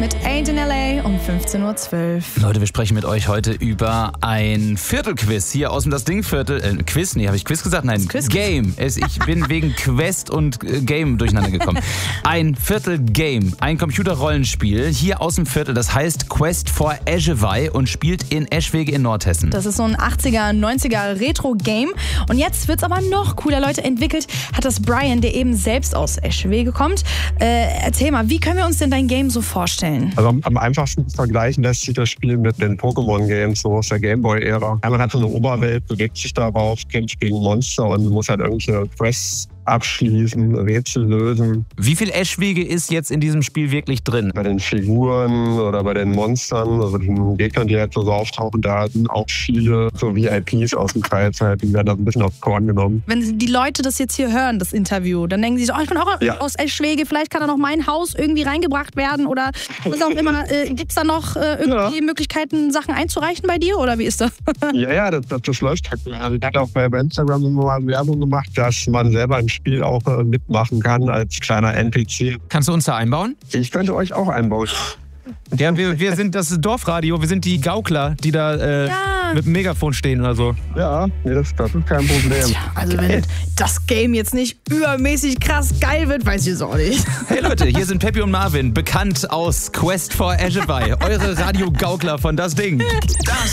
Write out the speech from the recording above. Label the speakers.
Speaker 1: mit Ain't in LA um 15.12 Uhr.
Speaker 2: Leute, wir sprechen mit euch heute über ein Viertelquiz hier aus dem Das Ding-Viertel. Quiz? Nee, habe ich Quiz gesagt? Nein, Game. Ich bin wegen Quest und Game durcheinander gekommen. Ein Viertel-Game, ein Computerrollenspiel hier aus dem Viertel. Das heißt Quest for Eschewei und spielt in Eschwege in Nordhessen.
Speaker 1: Das ist so ein 80er, 90er Retro-Game. Und jetzt wird's aber noch cooler. Leute, entwickelt hat das Brian, der eben selbst aus Eschwege kommt. Erzähl mal, wie können wir uns denn dein Game so vorstellen?
Speaker 3: Also am einfachsten vergleichen lässt sich das Spiel mit den Pokémon-Games so aus der Gameboy-Ära. Man hat so eine Oberwelt, bewegt sich darauf, kämpft gegen Monster und muss halt irgendwelche Quests abschließen, Rätsel lösen.
Speaker 2: Wie viel Eschwege ist jetzt in diesem Spiel wirklich drin?
Speaker 3: Bei den Figuren oder bei den Monstern, also den Gegnern, die halt so auftauchen, da sind auch viele so VIPs aus dem Kreis halt, die werden da ein bisschen aufs Korn genommen.
Speaker 1: Wenn die Leute das jetzt hier hören, das Interview, dann denken sie so, ich bin auch aus Eschwege, vielleicht kann da noch mein Haus irgendwie reingebracht werden oder was auch immer. Gibt es da noch irgendwie Möglichkeiten, Sachen einzureichen bei dir oder wie ist das?
Speaker 3: Ja, das läuft halt. Also ich hatte auch bei Instagram immer mal Werbung gemacht, dass man selber im Spiel auch mitmachen kann als kleiner NPC.
Speaker 2: Kannst du uns da einbauen?
Speaker 3: Ich könnte euch auch einbauen.
Speaker 2: Ja, wir sind das Dorfradio, wir sind die Gaukler, die da mit dem Megafon stehen oder so.
Speaker 3: Ja, nee, das ist kein Problem.
Speaker 1: Tja, also wenn das Game jetzt nicht übermäßig krass geil wird, weiß ich es auch nicht.
Speaker 2: Hey Leute, hier sind Peppi und Marvin, bekannt aus Quest for Eschewei, eure Radio-Gaukler von Das Ding. Das